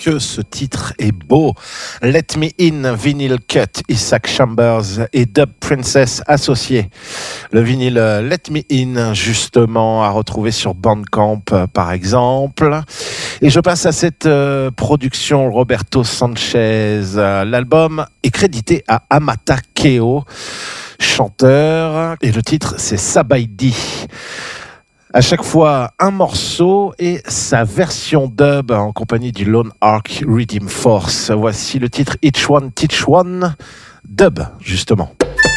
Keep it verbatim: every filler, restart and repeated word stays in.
que ce titre est beau. Let Me In, Vinyl Cut, Isaac Chambers et Dub Princess associés. Le vinyle Let Me In, justement, à retrouver sur Bandcamp, par exemple. Et je passe à cette euh, production Roberto Sanchez. L'album est crédité à Amata Keo, chanteur, et le titre c'est Sabaidi. À chaque fois un morceau et sa version dub en compagnie du Lone Ark Rhythm Force. Voici le titre Each One Teach One, dub justement.